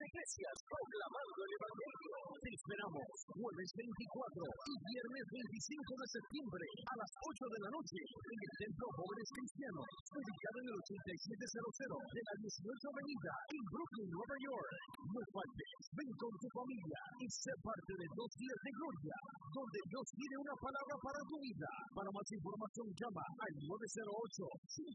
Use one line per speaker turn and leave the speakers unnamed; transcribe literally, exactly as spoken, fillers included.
iglesias proclamando el Evangelio. Te esperamos jueves veinticuatro y viernes veinticinco de septiembre a las ocho de la noche en el Templo Jóvenes Cristianos, ubicado en el ochenta y siete cero cero de la dieciocho Avenida en Brooklyn, Nueva York. No faltes, ven con tu familia y sé parte de dos días de gloria, donde Dios tiene una palabra para tu vida. Para más información llama al nueve cero ocho, cinco